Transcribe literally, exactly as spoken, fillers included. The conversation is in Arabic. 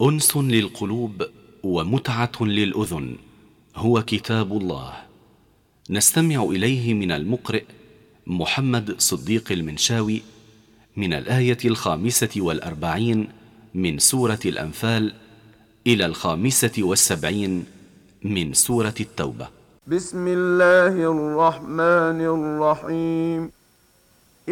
أنس للقلوب ومتعة للأذن، هو كتاب الله. نستمع إليه من المقرئ محمد صديق المنشاوي من الآية الخامسة والأربعين من سورة الأنفال إلى الخامسة والسبعين من سورة التوبة. بسم الله الرحمن الرحيم.